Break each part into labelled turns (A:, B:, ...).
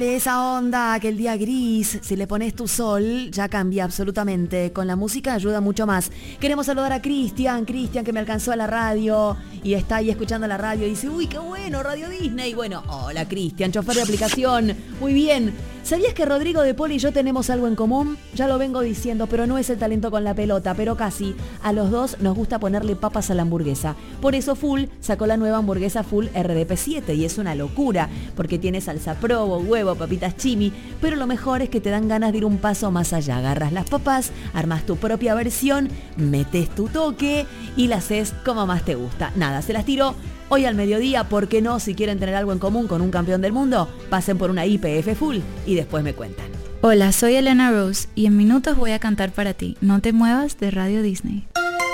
A: De esa onda que el día gris, si le pones tu sol, ya cambia absolutamente. Con la música ayuda mucho más. Queremos saludar a Cristian que me alcanzó a la radio y está ahí escuchando la radio y dice, uy, qué bueno, Radio Disney. Bueno, hola Cristian, chofer de aplicación. Muy bien. ¿Sabías que Rodrigo de Poli y yo tenemos algo en común? Ya lo vengo diciendo, pero no es el talento con la pelota, pero casi. A los dos nos gusta ponerle papas a la hamburguesa. Por eso Full sacó la nueva hamburguesa Full RDP7 y es una locura, porque tiene salsa provo, huevo, papitas chimi, pero lo mejor es que te dan ganas de ir un paso más allá. Agarras las papas, armas tu propia versión, metes tu toque y la haces como más te gusta. Nada, se las tiro hoy al mediodía, ¿por qué no? Si quieren tener algo en común con un campeón del mundo, pasen por una IPF Full y después me cuentan.
B: Hola, soy Elena Rose y en minutos voy a cantar para ti. No te muevas de Radio Disney.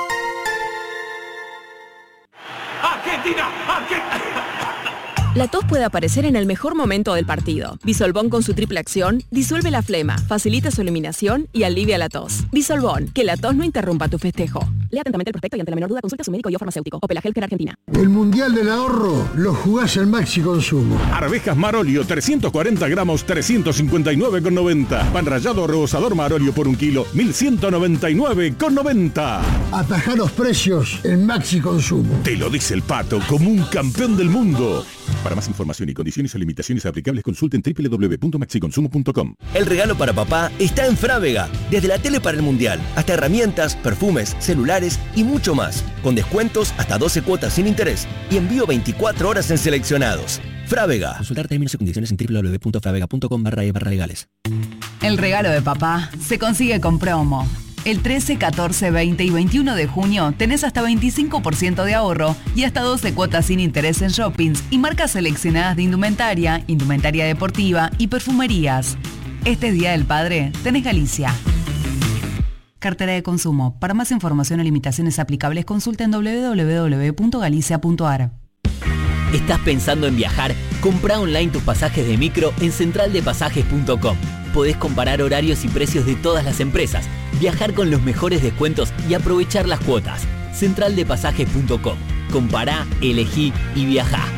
C: ¡Argentina!
D: La tos puede aparecer en el mejor momento del partido. Bisolbón con su triple acción disuelve la flema, facilita su eliminación y alivia la tos. Bisolbón, que la tos no interrumpa tu festejo. Lea atentamente el prospecto y ante la menor duda consulta a su médico y o farmacéutico. Opel Healthcare Argentina.
E: El Mundial del Ahorro lo jugás en Maxi Consumo.
F: Arvejas Marolio, 340 gramos, 359,90. Pan rallado rebosador Marolio por 1 kilo, 1.199,90.
E: Atajá los precios en Maxi Consumo.
F: Te lo dice el Pato, como un campeón del mundo. Para más información y condiciones o limitaciones aplicables, consulten www.maxiconsumo.com.
G: El regalo para papá está en Frávega. Desde la tele para el Mundial, hasta herramientas, perfumes, celulares y mucho más. Con descuentos hasta 12 cuotas sin interés y envío 24 horas en seleccionados. Frávega. Consultar términos y condiciones en www.fravega.com/legales.
H: El regalo de papá se consigue con promo. El 13, 14, 20 y 21 de junio tenés hasta 25% de ahorro y hasta 12 cuotas sin interés en shoppings y marcas seleccionadas de indumentaria, indumentaria deportiva y perfumerías. Este Día del Padre tenés Galicia. Cartera de consumo. Para más información o limitaciones aplicables consulta en www.galicia.ar.
I: ¿Estás pensando en viajar? Comprá online tus pasajes de micro en centraldepasajes.com. Podés comparar horarios y precios de todas las empresas, viajar con los mejores descuentos y aprovechar las cuotas. Centraldepasajes.com. Compará, elegí y viajá.